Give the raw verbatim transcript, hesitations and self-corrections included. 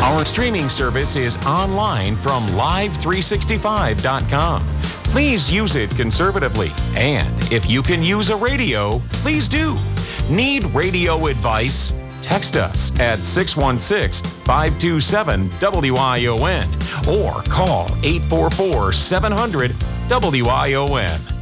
Our streaming service is online from live three sixty-five dot com. Please use it conservatively. And if you can use a radio, please do. Need radio advice? Text us at six one six, five two seven, W I O N or call eight four four, seven hundred, W I O N.